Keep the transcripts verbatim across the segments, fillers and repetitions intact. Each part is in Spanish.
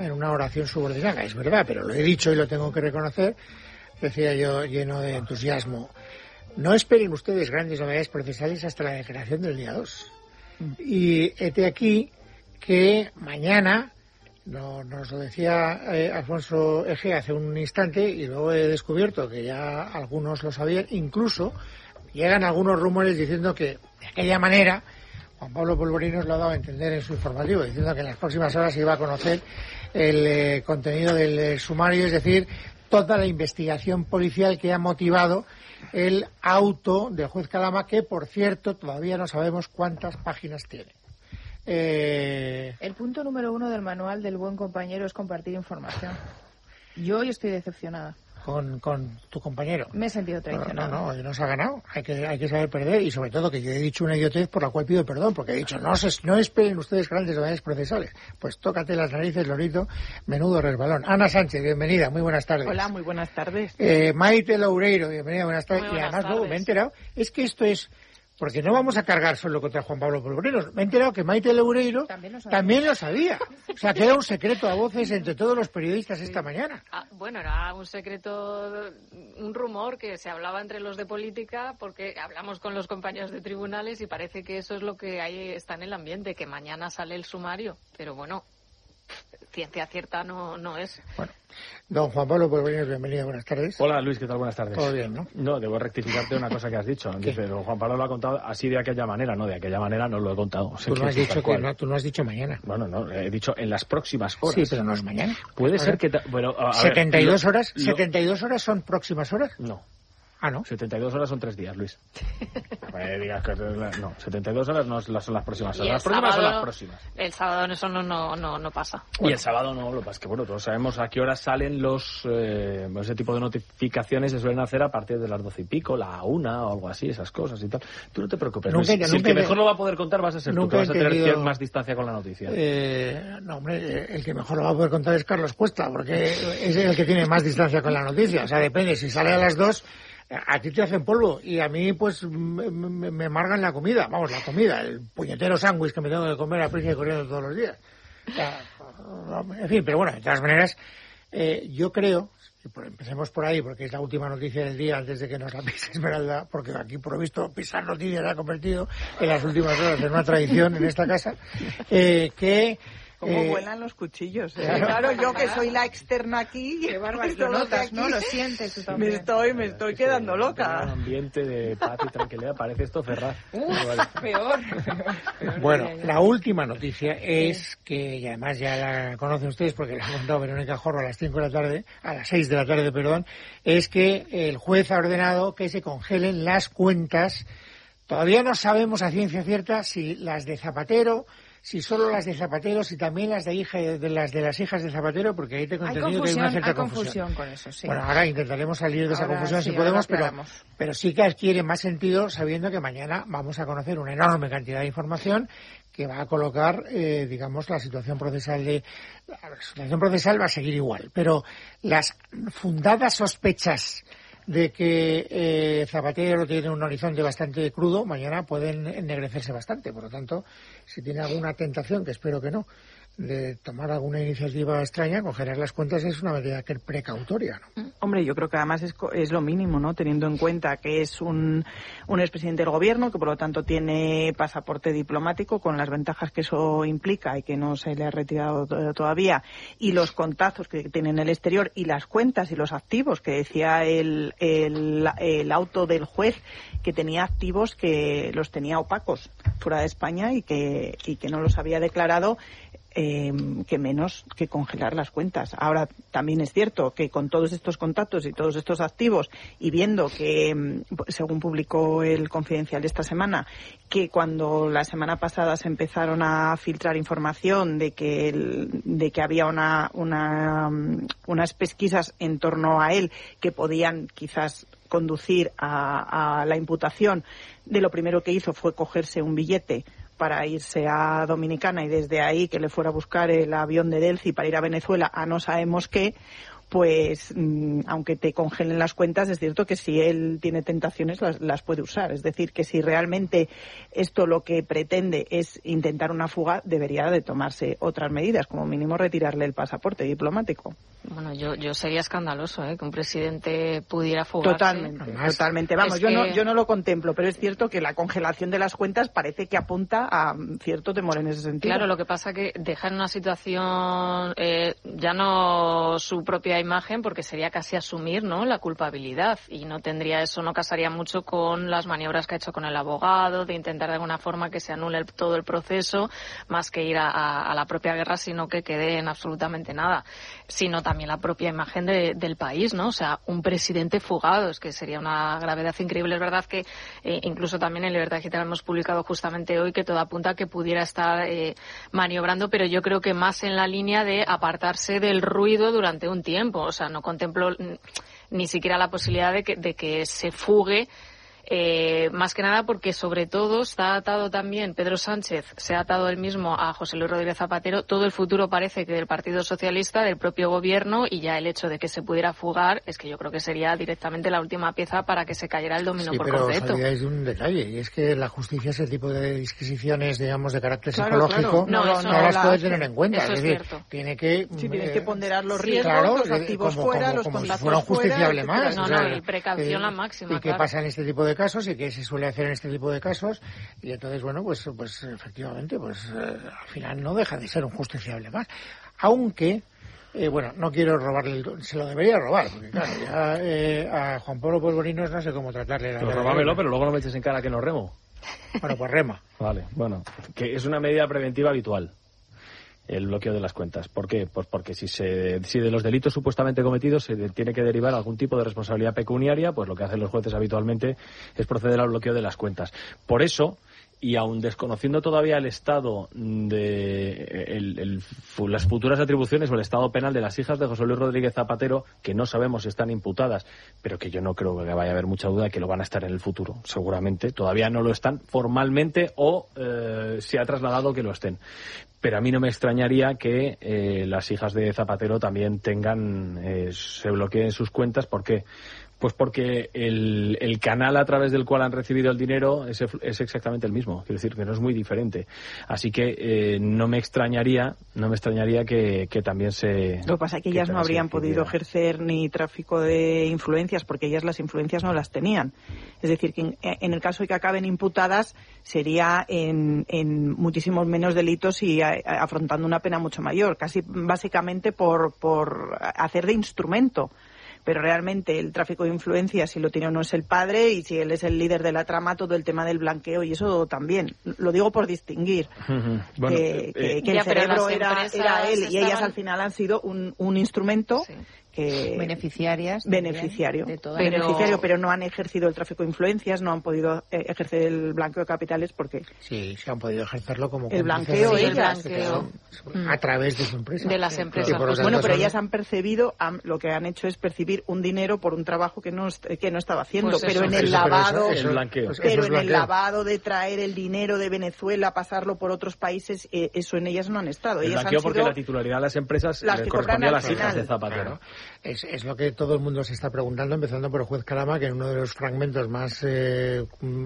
en una oración subordinada, es verdad, pero lo he dicho y lo tengo que reconocer, decía yo lleno de entusiasmo. No esperen ustedes grandes novedades procesales hasta la declaración del día dos. Y hete aquí que mañana, no, nos lo decía eh, Alfonso Egea hace un instante, y luego he descubierto que ya algunos lo sabían, incluso llegan algunos rumores diciendo que de aquella manera Juan Pablo Polvorinos lo ha dado a entender en su informativo, diciendo que en las próximas horas se iba a conocer el eh, contenido del eh, sumario, es decir, toda la investigación policial que ha motivado el auto del juez Calama, que, por cierto, todavía no sabemos cuántas páginas tiene. Eh... El punto número uno del manual del buen compañero es compartir información. Yo hoy estoy decepcionada. Con, con tu compañero. Me he sentido traicionado. No, no, hoy no se ha ganado. Hay que, hay que saber perder, y sobre todo que yo he dicho una idiotez por la cual pido perdón, porque he dicho, no se, no esperen ustedes grandes novedades procesales. Pues tócate las narices, Lorito, menudo resbalón. Ana Sánchez, bienvenida, muy buenas tardes. Hola, muy buenas tardes. Eh, Maite Loureiro, bienvenida, buenas tardes. Muy buenas y además tardes. luego me he enterado, es que esto es... Porque no vamos a cargar solo contra Juan Pablo Polvorinos. Me he enterado que Maite Loureiro también lo sabía. También lo sabía. O sea, que era un secreto a voces entre todos los periodistas sí. esta mañana. Ah, bueno, era un secreto, un rumor que se hablaba entre los de política, porque hablamos con los compañeros de tribunales y parece que eso es lo que ahí está en el ambiente, que mañana sale el sumario. Pero bueno, ciencia cierta no, no es. Bueno, don Juan Pablo Polvorinos, bienvenido, buenas tardes. Hola Luis, ¿qué tal? Buenas tardes. Todo bien, ¿no? No, debo rectificarte una cosa que has dicho. Dice, don Juan Pablo lo ha contado así de aquella manera. No, de aquella manera no lo he contado. Tú no has dicho que no, tú no has dicho mañana. Bueno, no, he dicho en las próximas horas. Sí, pero no es mañana. Puede ser que... Ta... Bueno, a, a setenta y dos ver, horas, lo... ¿setenta y dos horas son próximas horas? No. Ah, ¿no? setenta y dos horas son tres días, Luis. No me digas que... No, setenta y dos horas no son las próximas horas. Las próximas sábado, son las próximas. El sábado eso no, no, no, no pasa. Y bueno. El sábado no, lo que pasa es que, bueno, todos sabemos a qué horas salen los... Eh, ese tipo de notificaciones se suelen hacer a partir de las doce y pico, la una o algo así, esas cosas y tal. Tú no te preocupes, nunca, Luis. Nunca, si el que nunca, mejor lo va a poder contar vas a ser tú, que vas a tener entendido, más distancia con la noticia. Eh, no, hombre, el que mejor lo va a poder contar es Carlos Cuesta, porque es el que tiene más distancia con la noticia. O sea, depende, si sale a las dos... A ti te hacen polvo y a mí pues me, me, me amargan la comida, vamos, la comida, el puñetero sándwich que me tengo que comer a prisa y corriendo todos los días. O sea, en fin, pero bueno, de todas maneras, eh, yo creo, y por, empecemos por ahí porque es la última noticia del día antes de que nos la pise Esmeralda, porque aquí por lo visto pisar noticias se ha convertido en las últimas horas en una tradición en esta casa, eh, que... ¿Cómo eh, vuelan los cuchillos? ¿eh? Claro, claro, yo que soy la externa aquí... Qué bárbaro, lo notas, ¿no? Lo sientes tú también. Me estoy, me estoy quedando loca. En un ambiente de paz y tranquilidad parece esto Ferraz. Uf, peor. Bueno, la última noticia es que, y además ya la conocen ustedes porque la ha contado Verónica Jorro a las cinco de la tarde, a las seis de la tarde, perdón, es que el juez ha ordenado que se congelen las cuentas. Todavía no sabemos a ciencia cierta si las de Zapatero, si solo las de Zapatero, si también las de hija de las de las hijas de Zapatero, porque ahí tengo entendido que hay una cierta hay confusión. confusión con eso, sí. Bueno, ahora intentaremos salir de esa ahora confusión sí, si podemos, pero, pero sí que adquiere más sentido sabiendo que mañana vamos a conocer una enorme cantidad de información que va a colocar, eh, digamos, la situación procesal de... La situación procesal va a seguir igual, pero las fundadas sospechas de que eh, Zapatero tiene un horizonte bastante crudo, mañana pueden ennegrecerse bastante. Por lo tanto, si tiene alguna tentación, que espero que no, de tomar alguna iniciativa extraña, congelar las cuentas es una medida que precautoria, ¿no? Hombre, yo creo que además es, es lo mínimo, ¿no? Teniendo en cuenta que es un, un expresidente del gobierno, que por lo tanto tiene pasaporte diplomático, con las ventajas que eso implica y que no se le ha retirado todavía, y los contactos que tiene en el exterior, y las cuentas y los activos, que decía el, el, el auto del juez, que tenía activos que los tenía opacos fuera de España y que, y que no los había declarado. Eh, que menos que congelar las cuentas. Ahora, también es cierto que con todos estos contactos y todos estos activos, y viendo que, según publicó el Confidencial esta semana, que cuando la semana pasada se empezaron a filtrar información de que el, de que había una, una unas pesquisas en torno a él que podían quizás conducir a, a la imputación, de lo primero que hizo fue cogerse un billete para irse a Dominicana y desde ahí que le fuera a buscar el avión de Delci para ir a Venezuela a no sabemos qué, pues mmm, aunque te congelen las cuentas, es cierto que si él tiene tentaciones las, las puede usar. Es decir, que si realmente esto lo que pretende es intentar una fuga, debería de tomarse otras medidas, como mínimo retirarle el pasaporte diplomático. Bueno, yo, yo sería escandaloso, ¿eh? Que un presidente pudiera fugarse. Totalmente, Además, totalmente. Vamos, yo, que... no, yo no lo contemplo, pero es cierto que la congelación de las cuentas parece que apunta a cierto temor en ese sentido. Claro, lo que pasa que deja en una situación, eh, ya no su propia imagen, porque sería casi asumir, ¿no?, la culpabilidad, y no tendría eso, no casaría mucho con las maniobras que ha hecho con el abogado, de intentar de alguna forma que se anule el, todo el proceso, más que ir a, a, a la propia guerra, sino que quede en absolutamente nada, sino también la propia imagen de, del país, ¿no? O sea, un presidente fugado, es que sería una gravedad increíble. Es verdad que eh, incluso también en Libertad Digital hemos publicado justamente hoy que todo apunta a que pudiera estar eh, maniobrando, pero yo creo que más en la línea de apartarse del ruido durante un tiempo. O sea, no contemplo ni siquiera la posibilidad de que, de que se fugue. Eh, más que nada porque sobre todo está atado también Pedro Sánchez, se ha atado él mismo a José Luis Rodríguez Zapatero, todo el futuro parece que del Partido Socialista, del propio gobierno, y ya el hecho de que se pudiera fugar es que yo creo que sería directamente la última pieza para que se cayera el dominó sí, por pero completo. Pero os olvidáis de un detalle, y es que la justicia es el tipo de disquisiciones, digamos, de carácter claro, psicológico, claro. No, no, no, no las la, puede tener en cuenta. Eso es es decir, cierto. Tiene que... Sí, tienes eh, que ponderar los riesgos, claro, los activos como, fuera, como, los como contactos si fuera un justiciable fuera, más. No, o no, sea, y precaución eh, la máxima, ¿Y qué claro. pasa en este tipo de casos? ¿Y qué se suele hacer en este tipo de casos? Y entonces, bueno, pues, pues efectivamente, pues eh, al final no deja de ser un justiciable más. Aunque, eh, bueno, no quiero robarle, el, se lo debería robar, porque claro, ya eh, a Juan Pablo Polvorinos no sé cómo tratarle. Pues robámelo, pero luego no me eches en cara que no remo. Bueno, pues rema. Vale, bueno, que es una medida preventiva habitual, el bloqueo de las cuentas. ¿Por qué? Pues porque si se si de los delitos supuestamente cometidos se tiene que derivar algún tipo de responsabilidad pecuniaria, pues lo que hacen los jueces habitualmente es proceder al bloqueo de las cuentas. Por eso, y aun desconociendo todavía el estado de el, el, las futuras atribuciones o el estado penal de las hijas de José Luis Rodríguez Zapatero, que no sabemos si están imputadas, pero que yo no creo que vaya a haber mucha duda de que lo van a estar en el futuro, seguramente. Todavía no lo están formalmente o eh, se ha trasladado que lo estén. Pero a mí no me extrañaría que eh, las hijas de Zapatero también tengan, eh, se bloqueen sus cuentas. ¿Por qué? Pues porque el, el canal a través del cual han recibido el dinero es, es exactamente el mismo. Quiero decir que no es muy diferente. Así que eh, no me extrañaría, no me extrañaría que, que también se... Lo que pasa es que ellas no habrían podido ejercer ni tráfico de influencias, porque ellas las influencias no las tenían. Es decir, que en, en el caso de que acaben imputadas, sería en, en muchísimos menos delitos y a, a, afrontando una pena mucho mayor, casi básicamente por, por hacer de instrumento. Pero realmente el tráfico de influencias, si lo tiene o no es el padre, y si él es el líder de la trama, todo el tema del blanqueo, y eso también. Lo digo por distinguir, uh-huh. bueno, que, eh, que, que ya, el cerebro era, era él, estaban... y ellas al final han sido un, un instrumento... Sí. Que beneficiarias beneficiario de toda pero... beneficiario pero no han ejercido el tráfico de influencias, no han podido eh, ejercer el blanqueo de capitales porque sí se han podido ejercerlo como el blanqueo sí, ellas el blanqueo. a través de su empresa de las empresas sí, bueno pero ellas han percibido han, lo que han hecho es percibir un dinero por un trabajo que no que no estaba haciendo pues pero eso, en el eso, lavado pero eso, el blanqueo pues pero en en el lavado de traer el dinero de Venezuela, pasarlo por otros países, eh, eso en ellas no han estado. El ellas blanqueo han porque sido la titularidad de las empresas las le que correspondía a las cobran al hijas de final. Zapatero. Claro. Es, es lo que todo el mundo se está preguntando, empezando por el juez Calama, que en uno de los fragmentos más, eh,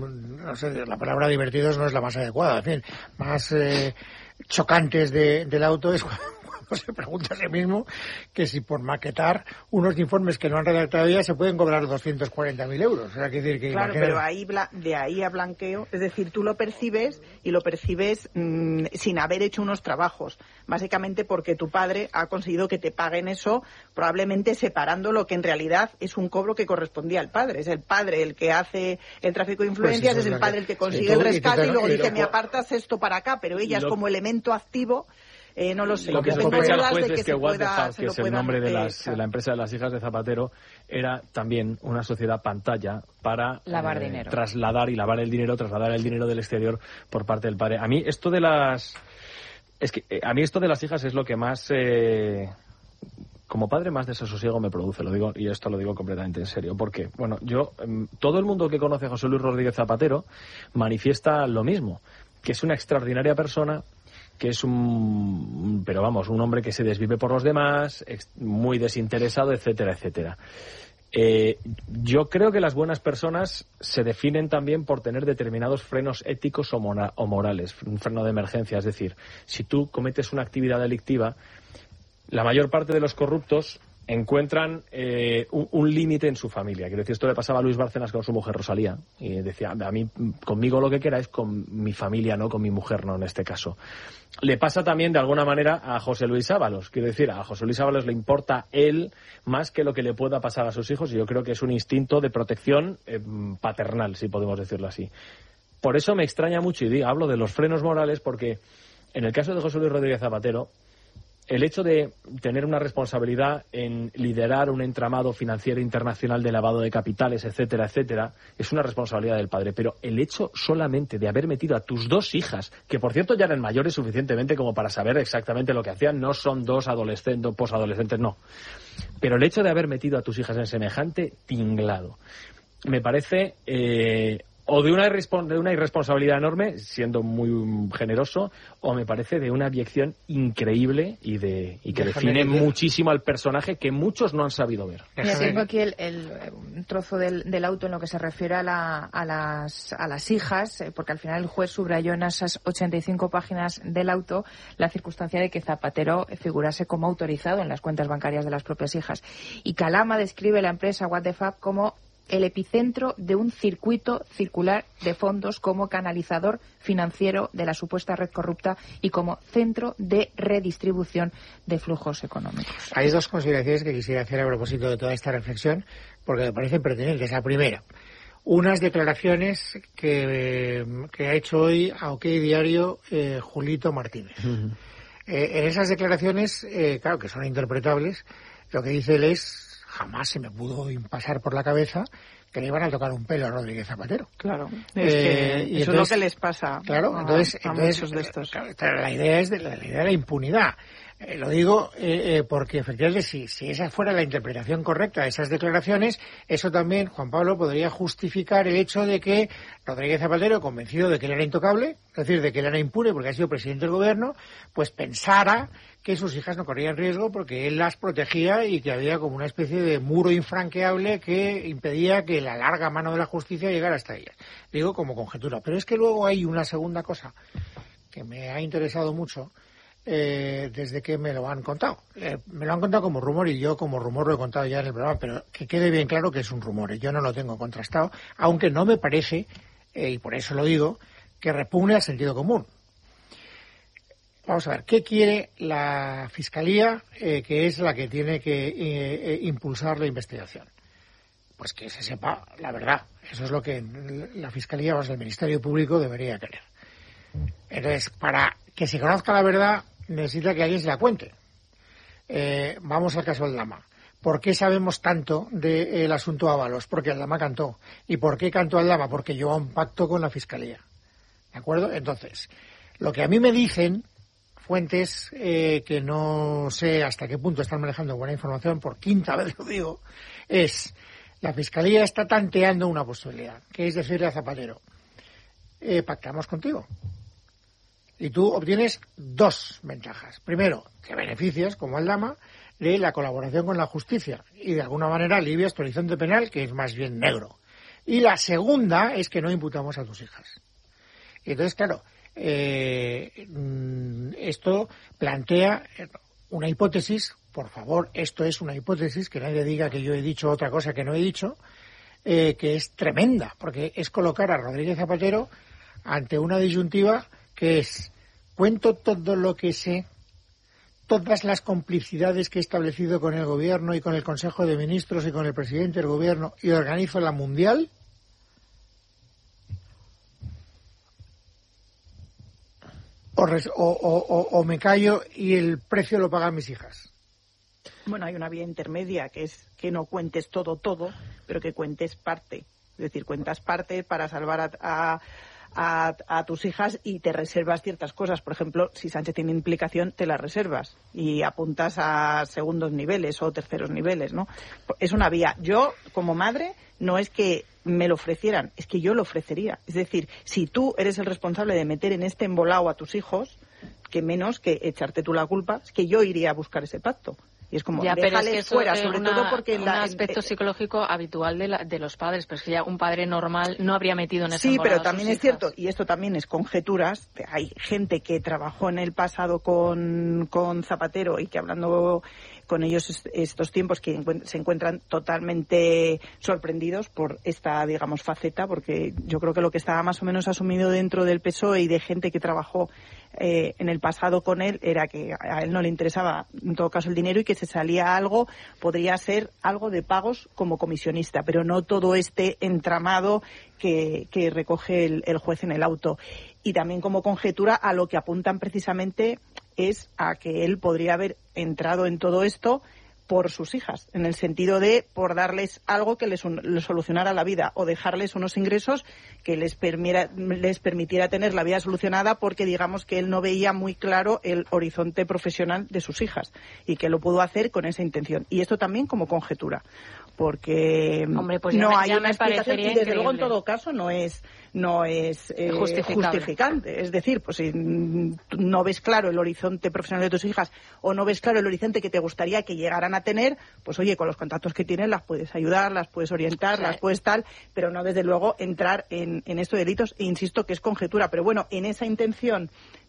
no sé, la palabra divertidos no es la más adecuada, en fin, más eh, chocantes de, del auto es cuando se pregunta a sí mismo que si por maquetar unos informes que no han redactado ya se pueden cobrar doscientos cuarenta mil euros. O sea, que decir que claro, imagina... pero ahí de ahí a blanqueo, es decir, tú lo percibes y lo percibes mmm, sin haber hecho unos trabajos, básicamente porque tu padre ha conseguido que te paguen eso, probablemente separando lo que en realidad es un cobro que correspondía al padre. Es el padre el que hace el tráfico de influencias, pues es el padre que... el que consigue sí, tú, el rescate y, y luego y dice, lo... me apartas esto para acá, pero ellas lo... como elemento activo... Eh, no lo sé. Lo que Yo sospecha el juez que es que What the Fuck, que es el nombre de, las, echar. de la empresa de las hijas de Zapatero, era también una sociedad pantalla para lavar eh, dinero. trasladar y lavar el dinero, trasladar el dinero del exterior por parte del padre. A mí esto de las... Es que eh, a mí esto de las hijas es lo que más... Eh, como padre más desasosiego me produce, lo digo, y esto lo digo completamente en serio, porque, bueno, yo, todo el mundo que conoce a José Luis Rodríguez Zapatero manifiesta lo mismo, que es una extraordinaria persona, que es un, pero vamos, un hombre que se desvive por los demás, muy desinteresado, etcétera, etcétera. Eh, yo creo que las buenas personas se definen también por tener determinados frenos éticos o, mora, o morales, un freno de emergencia. Es decir, si tú cometes una actividad delictiva, la mayor parte de los corruptos encuentran eh, un, un límite en su familia. Quiero decir, esto le pasaba a Luis Bárcenas con su mujer Rosalía, y decía, a mí, conmigo lo que queráis, con mi familia no, con mi mujer no, en este caso. Le pasa también, de alguna manera, a José Luis Ábalos. Quiero decir, a José Luis Ábalos le importa él más que lo que le pueda pasar a sus hijos, y yo creo que es un instinto de protección eh, paternal, si podemos decirlo así. Por eso me extraña mucho, y digo, hablo de los frenos morales, porque en el caso de José Luis Rodríguez Zapatero, el hecho de tener una responsabilidad en liderar un entramado financiero internacional de lavado de capitales, etcétera, etcétera, es una responsabilidad del padre. Pero el hecho solamente de haber metido a tus dos hijas, que por cierto ya eran mayores suficientemente como para saber exactamente lo que hacían, no son dos adolescentes o posadolescentes, no. Pero el hecho de haber metido a tus hijas en semejante tinglado, me parece... Eh, o de una, de una irresponsabilidad enorme, siendo muy generoso, o me parece de una abyección increíble y de y que Déjame define ver. muchísimo al personaje que muchos no han sabido ver. Mira, tengo aquí el, el un trozo del, del auto en lo que se refiere a, la, a, las, a las hijas, porque al final el juez subrayó en esas ochenta y cinco páginas del auto la circunstancia de que Zapatero figurase como autorizado en las cuentas bancarias de las propias hijas. Y Calama describe la empresa What the Fab como el epicentro de un circuito circular de fondos, como canalizador financiero de la supuesta red corrupta y como centro de redistribución de flujos económicos. Hay dos consideraciones que quisiera hacer a propósito de toda esta reflexión, porque me parecen pertinentes. La primera, unas declaraciones que, que ha hecho hoy a OK Diario eh, Julito Martínez. Uh-huh. Eh, en esas declaraciones, eh, claro que son interpretables, lo que dice él es: jamás se me pudo pasar por la cabeza que le iban a tocar un pelo a Rodríguez Zapatero. Claro, es eh, que y eso entonces, es lo que les pasa claro, a, entonces, a entonces, muchos de estos. Claro, la idea es de la, la idea de la impunidad. Eh, lo digo eh, eh, porque efectivamente si, si esa fuera la interpretación correcta de esas declaraciones, eso también, Juan Pablo, podría justificar el hecho de que Rodríguez Zapatero, convencido de que él era intocable, es decir, de que él era impune porque ha sido presidente del gobierno, pues pensara que sus hijas no corrían riesgo porque él las protegía y que había como una especie de muro infranqueable que impedía que la larga mano de la justicia llegara hasta ellas. Digo como conjetura. Pero es que luego hay una segunda cosa que me ha interesado mucho eh, desde que me lo han contado. Eh, me lo han contado como rumor y yo como rumor lo he contado ya en el programa, pero que quede bien claro que es un rumor. Yo no lo tengo contrastado, aunque no me parece, eh, y por eso lo digo, que repugne al sentido común. Vamos a ver, ¿qué quiere la Fiscalía, eh, que es la que tiene que eh, eh, impulsar la investigación? Pues que se sepa la verdad. Eso es lo que la Fiscalía, o sea, el Ministerio Público debería querer. Entonces, para que se conozca la verdad, necesita que alguien se la cuente. Eh, vamos al caso Aldama. ¿Por qué sabemos tanto del asunto Ábalos? Porque Aldama cantó. ¿Y por qué cantó Aldama? Porque llevó un pacto con la Fiscalía. ¿De acuerdo? Entonces, lo que a mí me dicen fuentes eh, que no sé hasta qué punto están manejando buena información, por quinta vez lo digo, es: la Fiscalía está tanteando una posibilidad, que es decirle a Zapatero, eh, pactamos contigo. Y tú obtienes dos ventajas. Primero, que beneficias, como Aldama, de la colaboración con la justicia y de alguna manera alivias tu horizonte penal, que es más bien negro. Y la segunda es que no imputamos a tus hijas. Y entonces, claro, Eh, esto plantea una hipótesis, por favor, esto es una hipótesis, que nadie diga que yo he dicho otra cosa que no he dicho, eh, que es tremenda, porque es colocar a Rodríguez Zapatero ante una disyuntiva que es: cuento todo lo que sé, todas las complicidades que he establecido con el gobierno y con el Consejo de Ministros y con el presidente del gobierno, y organizo la mundial, O, res, o, o, o me callo y el precio lo pagan mis hijas. Bueno, hay una vía intermedia, que es que no cuentes todo, todo, pero que cuentes parte. Es decir, cuentas parte para salvar a, a, a, a tus hijas y te reservas ciertas cosas. Por ejemplo, si Sánchez tiene implicación, te las reservas y apuntas a segundos niveles o terceros niveles, ¿no? Es una vía. Yo, como madre, no es que me lo ofrecieran, es que yo lo ofrecería. Es decir, si tú eres el responsable de meter en este embolado a tus hijos, que menos que echarte tú la culpa, es que yo iría a buscar ese pacto. Y es como, ya, déjales es que fuera, es sobre una, todo porque... un la, aspecto eh, psicológico habitual de, la, de los padres, pero es que ya un padre normal no habría metido en ese Sí, pero a también es hijas. cierto, y esto también es conjeturas, hay gente que trabajó en el pasado con, con Zapatero y que hablando con ellos estos tiempos que se encuentran totalmente sorprendidos por esta, digamos, faceta, porque yo creo que lo que estaba más o menos asumido dentro del P S O E y de gente que trabajó eh, en el pasado con él era que a él no le interesaba en todo caso el dinero y que se salía algo, podría ser algo de pagos como comisionista, pero no todo este entramado que, que recoge el, el juez en el auto. Y también como conjetura a lo que apuntan precisamente es a que él podría haber entrado en todo esto por sus hijas, en el sentido de por darles algo que les, les solucionara la vida o dejarles unos ingresos que les, permiera, les permitiera tener la vida solucionada, porque digamos que él no veía muy claro el horizonte profesional de sus hijas y que lo pudo hacer con esa intención. Y esto también como conjetura, porque Hombre, pues no me, hay una me explicación y desde increíble. luego en todo caso no es no es eh, justificante. Es decir, pues si no ves claro el horizonte profesional de tus hijas o no ves claro el horizonte que te gustaría que llegaran a tener, pues oye, con los contactos que tienes las puedes ayudar, las puedes orientar, sí. las puedes tal, pero no desde luego entrar en, en estos delitos. E insisto que es conjetura, pero bueno, en esa intención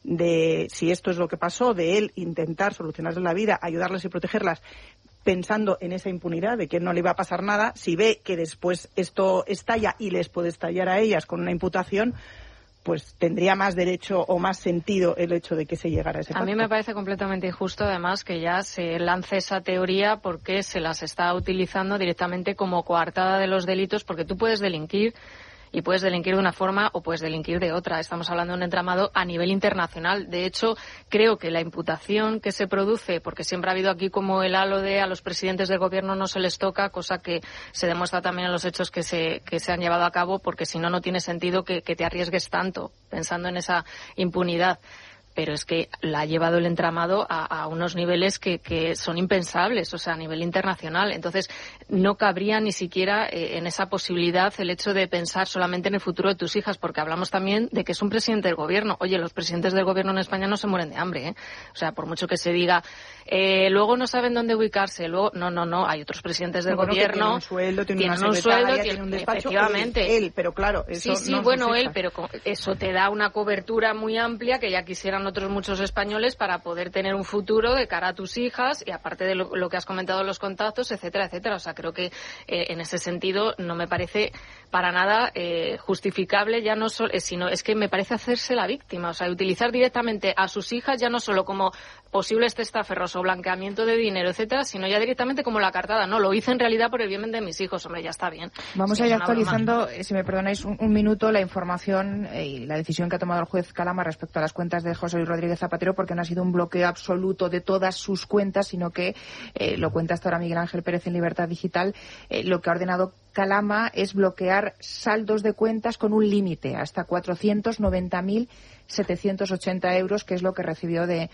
de, si esto es lo que pasó, de él intentar solucionarles la vida, ayudarlas y protegerlas, pensando en esa impunidad de que no le iba a pasar nada, si ve que después esto estalla y les puede estallar a ellas con una imputación, pues tendría más derecho o más sentido el hecho de que se llegara a ese pacto. A mí me parece completamente injusto, además, que ya se lance esa teoría porque se las está utilizando directamente como coartada de los delitos, porque tú puedes delinquir y puedes delinquir de una forma o puedes delinquir de otra. Estamos hablando de un entramado a nivel internacional. De hecho, creo que la imputación que se produce, porque siempre ha habido aquí como el halo de a los presidentes del gobierno no se les toca, cosa que se demuestra también en los hechos que se, que se han llevado a cabo, porque si no, no tiene sentido que, que te arriesgues tanto pensando en esa impunidad. Pero es que la ha llevado el entramado a, a unos niveles que, que son impensables, o sea, a nivel internacional. Entonces, no cabría ni siquiera eh, en esa posibilidad el hecho de pensar solamente en el futuro de tus hijas, porque hablamos también de que es un presidente del gobierno. Oye, los presidentes del gobierno en España no se mueren de hambre, ¿eh? O sea, por mucho que se diga, eh, luego no saben dónde ubicarse, luego, no, no, no, hay otros presidentes del bueno, gobierno. Tienen un sueldo, tienen, tienen una un sueldo, tienen tienen un despacho, efectivamente. Él, él, pero claro, eso sí, sí, no bueno, él, hijas. pero eso te da una cobertura muy amplia que ya quisieran otros muchos españoles para poder tener un futuro de cara a tus hijas y aparte de lo, lo que has comentado, los contactos, etcétera, etcétera. O sea, creo que eh, en ese sentido no me parece para nada eh, justificable, ya no solo, eh, sino es que me parece hacerse la víctima. O sea, utilizar directamente a sus hijas ya no solo como posibles testaferros o blanqueamiento de dinero, etcétera, sino ya directamente como la cartada. No, lo hice en realidad por el bien de mis hijos. Hombre, ya está bien. Vamos sí, a ir actualizando, si me perdonáis un, un minuto, la información eh, y la decisión que ha tomado el juez Calama respecto a las cuentas de José Luis Rodríguez Zapatero, porque no ha sido un bloqueo absoluto de todas sus cuentas, sino que, eh, lo cuenta hasta ahora Miguel Ángel Pérez en Libertad Digital, eh, lo que ha ordenado Calama es bloquear saldos de cuentas con un límite, hasta cuatrocientos noventa mil setecientos ochenta euros, que es lo que recibió de,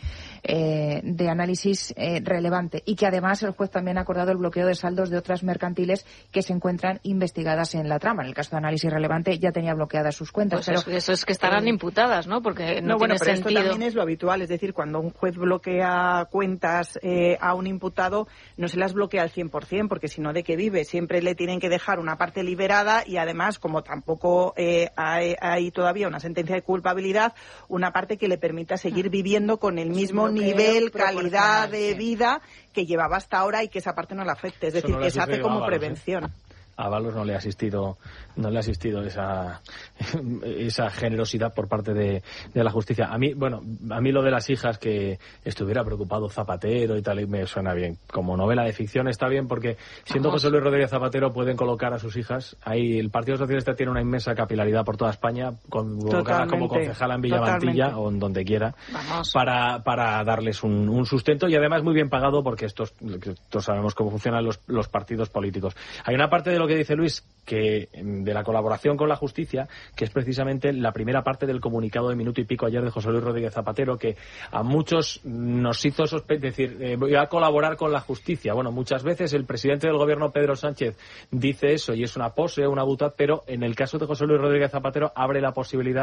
eh, de análisis eh, relevante. Y que además el juez también ha acordado el bloqueo de saldos de otras mercantiles que se encuentran investigadas en la trama. En el caso de análisis relevante ya tenía bloqueadas sus cuentas. Pues pero eso, eso es que estarán eh, imputadas, ¿no? Porque no, no bueno, tiene pero sentido. Esto también es lo habitual. Es decir, cuando un juez bloquea cuentas eh, a un imputado, no se las bloquea al cien por ciento, porque si no, ¿de qué vive? Siempre le tienen que dejar una parte liberada y además, como tampoco eh, hay, hay todavía una sentencia de culpabilidad, una parte que le permita seguir viviendo con el mismo nivel, calidad de vida que llevaba hasta ahora y que esa parte no le afecte. Es decir, no que se hace como Ábalos, prevención. ¿eh? A Ábalos no le ha asistido, no le ha asistido esa esa generosidad por parte de, de la justicia. A mí, bueno, a mí lo de las hijas, que estuviera preocupado Zapatero y tal, y me suena bien. Como novela de ficción está bien, porque siendo José Luis Rodríguez Zapatero pueden colocar a sus hijas. Ahí el Partido Socialista tiene una inmensa capilaridad por toda España, colocada como concejala en Villamantilla o en donde quiera, para para darles un, un sustento y además muy bien pagado, porque estos, todos sabemos cómo funcionan los, los partidos políticos. Hay una parte de lo que dice Luis, que de la colaboración con la justicia, que es precisamente la primera parte del comunicado de minuto y pico ayer de José Luis Rodríguez Zapatero, que a muchos nos hizo sospechar, decir, eh, voy a colaborar con la justicia. Bueno, muchas veces el presidente del gobierno, Pedro Sánchez, dice eso y es una pose, una butad, pero en el caso de José Luis Rodríguez Zapatero abre la posibilidad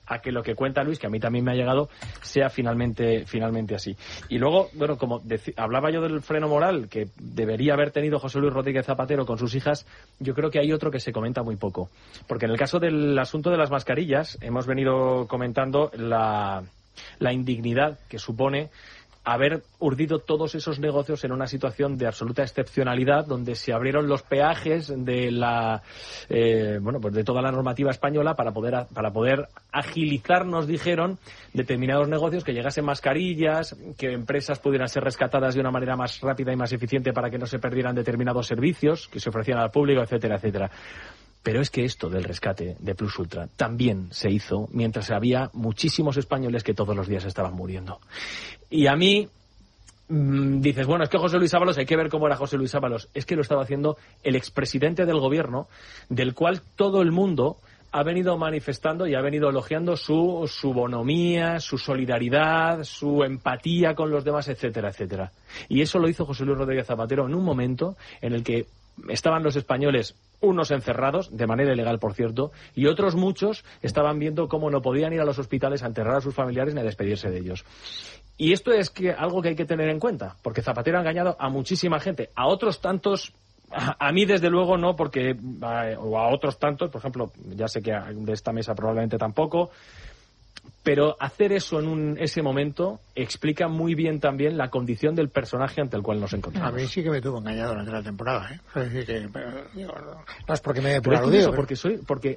a que lo que cuenta Luis, que a mí también me ha llegado, sea finalmente finalmente así. Y luego, bueno, como dec- hablaba yo del freno moral que debería haber tenido José Luis Rodríguez Zapatero con sus hijas, yo creo que hay otro que se comenta muy poco. Porque en el caso del asunto de las mascarillas, hemos venido comentando la, la indignidad que supone haber urdido todos esos negocios en una situación de absoluta excepcionalidad, donde se abrieron los peajes de la eh, bueno pues de toda la normativa española para poder para poder agilizar, nos dijeron, determinados negocios, que llegasen mascarillas, que empresas pudieran ser rescatadas de una manera más rápida y más eficiente para que no se perdieran determinados servicios que se ofrecían al público, etcétera, etcétera. Pero es que esto del rescate de Plus Ultra también se hizo mientras había muchísimos españoles que todos los días estaban muriendo. Y a mí mmm, dices, bueno, es que José Luis Ábalos, hay que ver cómo era José Luis Ábalos. Es que lo estaba haciendo el expresidente del gobierno, del cual todo el mundo ha venido manifestando y ha venido elogiando su, su bonomía, su solidaridad, su empatía con los demás, etcétera, etcétera. Y eso lo hizo José Luis Rodríguez Zapatero en un momento en el que estaban los españoles, unos encerrados, de manera ilegal, por cierto, y otros muchos estaban viendo cómo no podían ir a los hospitales a enterrar a sus familiares ni a despedirse de ellos. Y esto es que algo que hay que tener en cuenta, porque Zapatero ha engañado a muchísima gente, a otros tantos, a, a mí desde luego no, porque a, o a otros tantos, por ejemplo, ya sé que de esta mesa probablemente tampoco, pero hacer eso en un, ese momento explica muy bien también la condición del personaje ante el cual nos encontramos. A mí sí que me tuvo engañado durante la temporada, ¿eh? Es decir, que, pero, digo, no es porque me dé por pero es aludido, eso, pero... porque soy, porque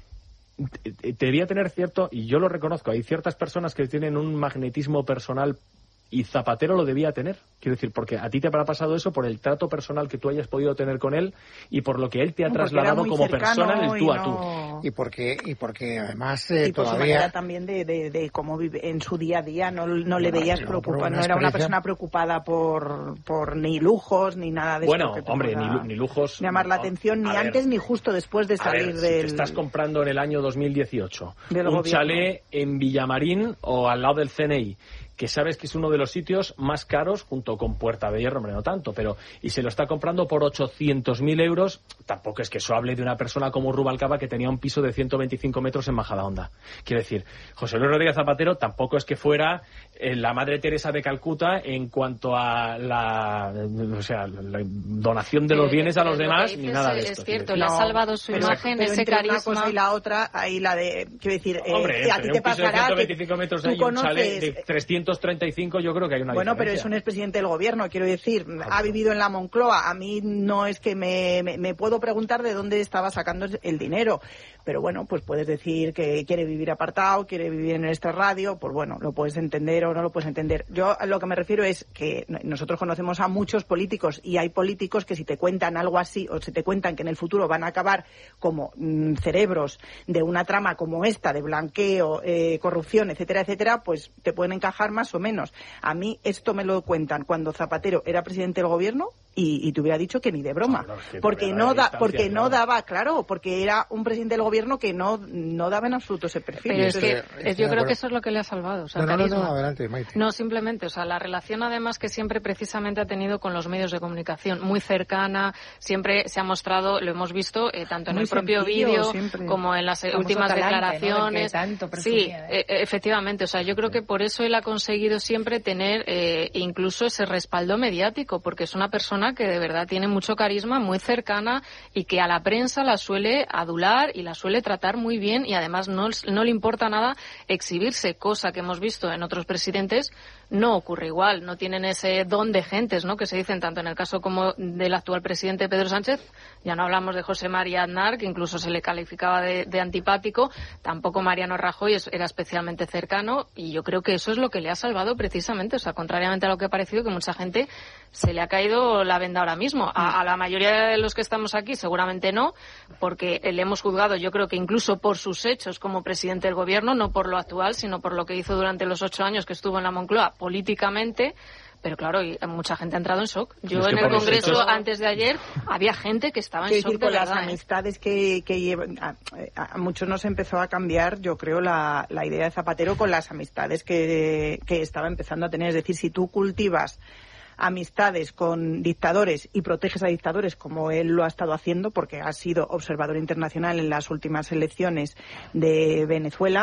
te- debía tener cierto, y yo lo reconozco, hay ciertas personas que tienen un magnetismo personal y Zapatero lo debía tener. Quiero decir, porque a ti te habrá pasado eso por el trato personal que tú hayas podido tener con él y por lo que él te ha Porque trasladado como cercano persona en el tú a tú. no... Y porque, y porque además eh, y por su todavía... manera también de, de, de cómo vive en su día a día, no, no le Bueno, veías pero preocupado, por una no era una experiencia- persona preocupada por, por ni lujos ni nada de Bueno, esto que te hombre, pueda ni, lu- ni lujos. llamar la no, atención, ni a ver, antes ni justo después de a ver, salir si del... te estás comprando en el año dos mil dieciocho Del un gobierno. chalet en Villamarín o al lado del C N I, que sabes que es uno de los sitios más caros junto con Puerta de Hierro, hombre, no tanto, pero y se lo está comprando por ochocientos mil euros, tampoco es que eso hable de una persona como Rubalcaba que tenía un piso de ciento veinticinco metros en Majadahonda. Quiero decir, José Luis Rodríguez Zapatero tampoco es que fuera eh, la Madre Teresa de Calcuta en cuanto a la, o sea, la donación de los bienes a los Pero lo demás, que ni dices nada de es esto. cierto, quiero le ha salvado su pero- imagen, pero ese entre una carisma. cosa y la otra, ahí la de, quiero decir, eh, Hombre, a ti entre te un piso de pasará ciento que veinticinco metros tú y un chalet de conoces... trescientos treinta y cinco, yo creo que hay una Bueno, pero diferencia. es un expresidente del gobierno, quiero decir, ha vivido en la Moncloa. A mí no es que me, me, me puedo preguntar de dónde estaba sacando el dinero, pero bueno, pues puedes decir que quiere vivir apartado, quiere vivir en este radio, pues bueno, lo puedes entender o no lo puedes entender. Yo a lo que me refiero es que nosotros conocemos a muchos políticos y hay políticos que si te cuentan algo así o si te cuentan que en el futuro van a acabar como mm, cerebros de una trama como esta, de blanqueo, eh, corrupción, etcétera, etcétera, pues te pueden encajar más o menos. A mí esto me lo cuentan cuando Zapatero era presidente del gobierno y, y te hubiera dicho que ni de broma, No, no, es que porque todavía no hay da, distancia, porque no claro. daba, claro, porque era un presidente del gobierno que no, no daba en absoluto ese perfil. Pero es Estoy- que estoy es- de yo creo acuerdo. que eso es lo que le ha salvado, o sea, No, no, no, carisma. no, adelante, Maite. No, simplemente, o sea, la relación además que siempre precisamente ha tenido con los medios de comunicación, muy cercana, siempre se ha mostrado, lo hemos visto, eh, tanto en Muy el propio sencillo, vídeo siempre. como en las eh, Famoso últimas talante, ¿no? declaraciones. Del que tanto Sí, presumía, ¿eh? eh, efectivamente, o sea, yo creo que por eso él ha conseguido siempre tener eh, incluso ese respaldo mediático, porque es una persona que de verdad tiene mucho carisma, muy cercana y que a la prensa la suele adular y la suele tratar muy bien y además no, no le importa nada exhibirse, cosa que hemos visto en otros presidentes no ocurre igual, no tienen ese don de gentes, ¿no?, que se dicen tanto en el caso como del actual presidente Pedro Sánchez, ya no hablamos de José María Aznar, que incluso se le calificaba de, de antipático, tampoco Mariano Rajoy es, era especialmente cercano y yo creo que eso es lo que le ha salvado precisamente, o sea, contrariamente a lo que ha parecido que mucha gente se le ha caído la venda ahora mismo. A, a la mayoría de los que estamos aquí seguramente no, porque le hemos juzgado yo creo que incluso por sus hechos como presidente del gobierno, no por lo actual, sino por lo que hizo durante los ocho años que estuvo en la Moncloa políticamente. Pero claro, y mucha gente ha entrado en shock. Yo Es que en el por los Congreso, hechos- antes de ayer, había gente que estaba en Quiero shock decir, de con las verdad, ¿eh? amistades que, que llevan, a, a muchos nos empezó a cambiar, yo creo, la, la idea de Zapatero con las amistades que, que estaba empezando a tener. Es decir, si tú cultivas amistades con dictadores y proteges a dictadores como él lo ha estado haciendo, porque ha sido observador internacional en las últimas elecciones de Venezuela,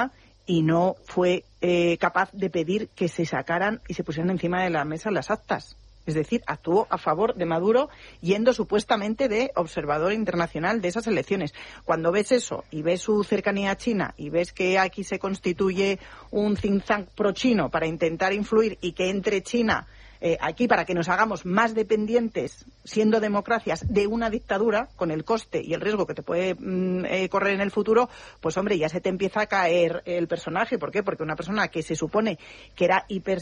y no fue eh, capaz de pedir que se sacaran y se pusieran encima de la mesa las actas. Es decir, actuó a favor de Maduro yendo supuestamente de observador internacional de esas elecciones. Cuando ves eso y ves su cercanía a China y ves que aquí se constituye un think tank pro-chino para intentar influir y que entre China eh, aquí para que nos hagamos más dependientes, siendo democracias, de una dictadura, con el coste y el riesgo que te puede mm, eh, correr en el futuro, pues hombre, ya se te empieza a caer el personaje. ¿Por qué? Porque una persona que se supone que era hiper